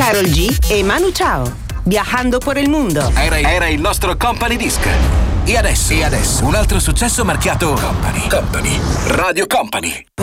Karol G e Manu Chao. Viajando por el mundo. Era il nostro Company Disc. E adesso un altro successo marchiato Company. Radio Company.